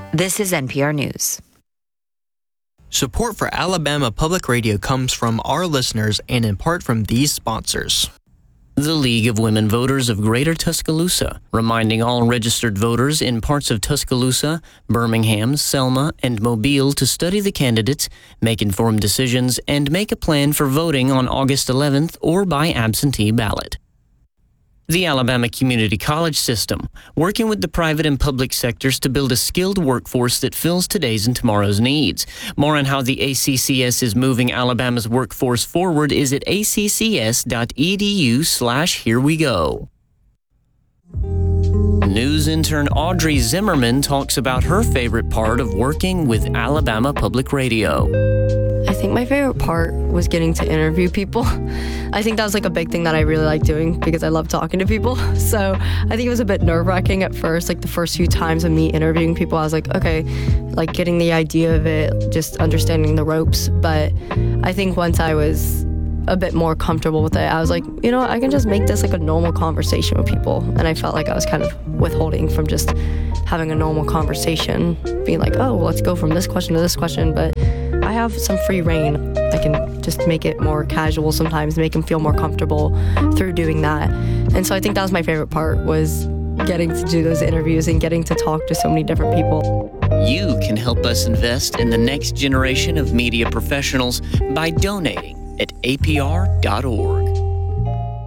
This is NPR News. Support for Alabama Public Radio comes from our listeners and in part from these sponsors. The League of Women Voters of Greater Tuscaloosa, reminding all registered voters in parts of Tuscaloosa, Birmingham, Selma, and Mobile to study the candidates, make informed decisions, and make a plan for voting on August 11th or by absentee ballot. The Alabama Community College System, working with the private and public sectors to build a skilled workforce that fills today's and tomorrow's needs. More on how the ACCS is moving Alabama's workforce forward is at accs.edu/herewego. News intern Audrey Zimmerman talks about her favorite part of working with Alabama Public Radio. I think my favorite part was getting to interview people. I think that was like a big thing that I really like doing because I love talking to people. So I think it was a bit nerve-wracking at first, like the first few times of me interviewing people. I was like, okay, like getting the idea of it, just understanding the ropes. But I think once I was a bit more comfortable with it, I was like, you know what, I can just make this like a normal conversation with people. And I felt like I was kind of withholding from just having a normal conversation, being like, oh, well, let's go from this question to this question. But I have some free reign. I can just make it more casual sometimes, make them feel more comfortable through doing that. And so I think that was my favorite part, was getting to do those interviews and getting to talk to so many different people. You can help us invest in the next generation of media professionals by donating at apr.org.